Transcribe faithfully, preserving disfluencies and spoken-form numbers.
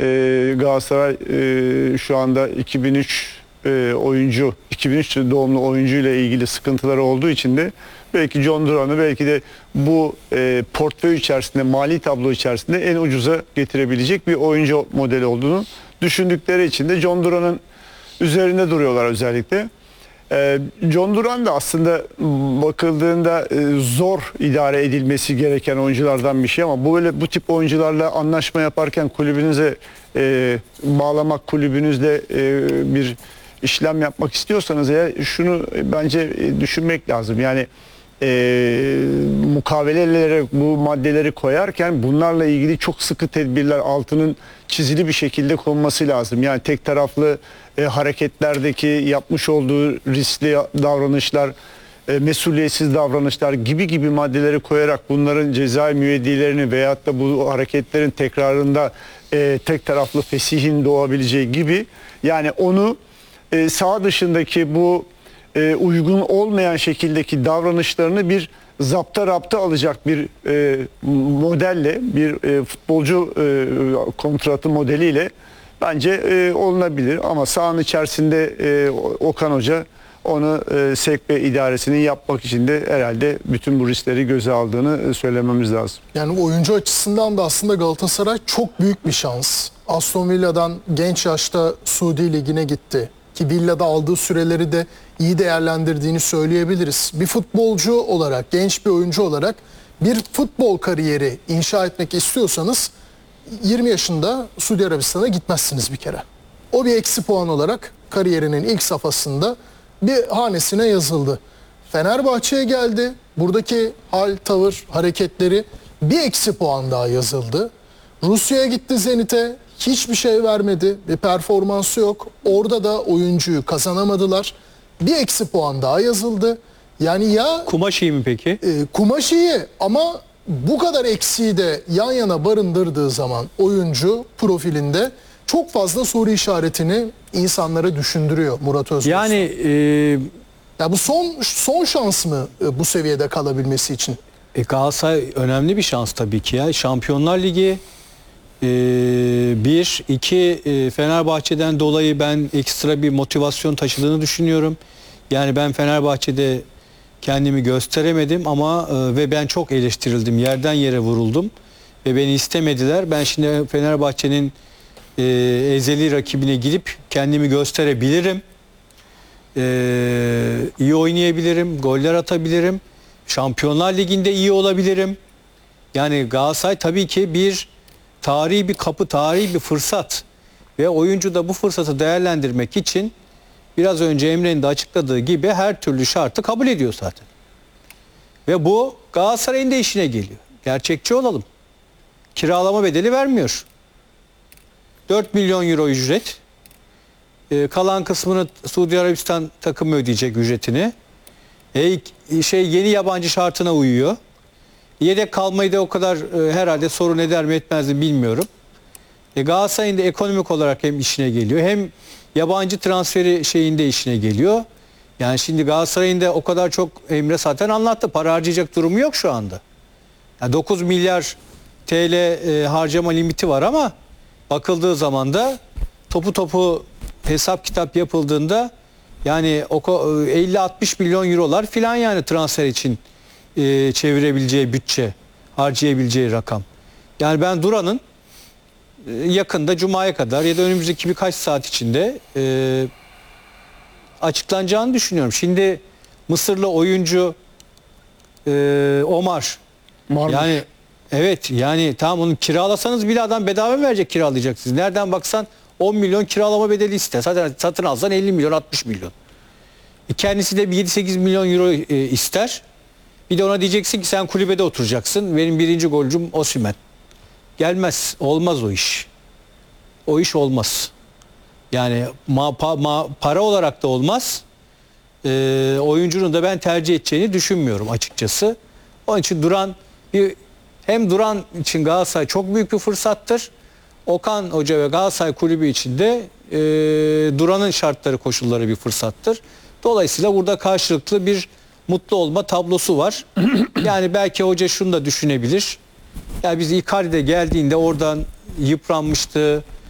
e, Galatasaray e, şu anda iki bin üç e, oyuncu, iki bin üç doğumlu oyuncu ile ilgili sıkıntıları olduğu için de belki John Duran'ı belki de bu e, portföy içerisinde, mali tablo içerisinde en ucuza getirebilecek bir oyuncu modeli olduğunu düşündükleri için de John Duran'ın üzerinde duruyorlar özellikle. E, John Duran da aslında bakıldığında e, zor idare edilmesi gereken oyunculardan bir şey ama bu böyle bu tip oyuncularla anlaşma yaparken kulübünüze e, bağlamak, kulübünüzle e, bir işlem yapmak istiyorsanız eğer şunu bence düşünmek lazım. Yani e, mukavelelere bu maddeleri koyarken bunlarla ilgili çok sıkı tedbirler altının çizili bir şekilde konması lazım. Yani tek taraflı e, hareketlerdeki yapmış olduğu riskli davranışlar, e, mesuliyetsiz davranışlar gibi gibi maddeleri koyarak bunların cezai müeyyidelerini veyahut da bu hareketlerin tekrarında e, tek taraflı fesihin doğabileceği gibi, yani onu e, sağ dışındaki bu e, uygun olmayan şekildeki davranışlarını bir zapta rapta alacak bir e, modelle, bir e, futbolcu e, kontratı modeliyle bence e, olunabilir. Ama sahanın içerisinde e, Okan Hoca onu e, sevk ve idaresini yapmak için de herhalde bütün bu riskleri göze aldığını söylememiz lazım. Yani oyuncu açısından da aslında Galatasaray çok büyük bir şans. Aston Villa'dan genç yaşta Suudi Ligi'ne gitti. Ki Villa'da aldığı süreleri de iyi değerlendirdiğini söyleyebiliriz. Bir futbolcu olarak, genç bir oyuncu olarak bir futbol kariyeri inşa etmek istiyorsanız yirmi yaşında Suudi Arabistan'a gitmezsiniz bir kere. O bir eksi puan olarak kariyerinin ilk safhasında bir hanesine yazıldı. Fenerbahçe'ye geldi. Buradaki hal, tavır, hareketleri bir eksi puan daha yazıldı. Rusya'ya gitti Zenit'e. Hiçbir şey vermedi. Bir performansı yok. Orada da oyuncuyu kazanamadılar. Bir eksi puan daha yazıldı. Yani ya... Kumaş iyi mi peki? E, kumaş iyi ama bu kadar eksiği de yan yana barındırdığı zaman oyuncu profilinde çok fazla soru işaretini insanlara düşündürüyor Murat Özbek. Yani e, ya bu son son şans mı e, bu seviyede kalabilmesi için? e, Galatasaray önemli bir şans tabii ki ya. Şampiyonlar Ligi e, bir, iki e, Fenerbahçe'den dolayı ben ekstra bir motivasyon taşıdığını düşünüyorum. Yani ben Fenerbahçe'de kendimi gösteremedim ama e, ve ben çok eleştirildim. Yerden yere vuruldum ve beni istemediler. Ben şimdi Fenerbahçe'nin e, ezeli rakibine gidip kendimi gösterebilirim. E, iyi oynayabilirim, goller atabilirim. Şampiyonlar Ligi'nde iyi olabilirim. Yani Galatasaray tabii ki bir tarihi bir kapı, tarihi bir fırsat. Ve oyuncu da bu fırsatı değerlendirmek için biraz önce Emre'nin de açıkladığı gibi her türlü şartı kabul ediyor zaten. Ve bu Galatasaray'ın da işine geliyor. Gerçekçi olalım. Kiralama bedeli vermiyor. dört milyon euro ücret. Ee, kalan kısmını Suudi Arabistan takımı ödeyecek ücretini. E, şey yeni yabancı şartına uyuyor. Yedek kalmayı da o kadar e, herhalde sorun eder mi etmez mi bilmiyorum. E, Galatasaray'ın da ekonomik olarak hem işine geliyor hem yabancı transferi şeyinde işine geliyor. Yani şimdi Galatasaray'ın da o kadar çok Emre zaten anlattı. Para harcayacak durumu yok şu anda. Yani dokuz milyar T L e, harcama limiti var ama bakıldığı zaman da topu topu hesap kitap yapıldığında yani elli altmış milyon eurolar filan yani transfer için e, çevirebileceği bütçe, harcayabileceği rakam. Yani ben Duran'ın e, yakında Cuma'ya kadar ya da önümüzdeki birkaç saat içinde e, açıklanacağını düşünüyorum. Şimdi Mısırlı oyuncu e, Omar. Marmış. Yani evet yani tamam onu kiralasanız bile adam bedava verecek, kiralayacak siz. Nereden baksan on milyon kiralama bedeli ister. Zaten satın alsan elli milyon altmış milyon. E kendisi de yedi sekiz milyon euro e, ister. Bir de ona diyeceksin ki sen kulübede oturacaksın. Benim birinci golcüm Osimhen. Gelmez. Olmaz o iş. O iş olmaz. Yani ma, pa, ma, para olarak da olmaz. E, oyuncunun da ben tercih edeceğini düşünmüyorum açıkçası. Onun için Duran bir hem Duran için Galatasaray çok büyük bir fırsattır. Okan Hoca ve Galatasaray Kulübü için de e, Duran'ın şartları, koşulları bir fırsattır. Dolayısıyla burada karşılıklı bir mutlu olma tablosu var. Yani belki hoca şunu da düşünebilir. Ya biz Icardi de geldiğinde oradan yıpranmıştı.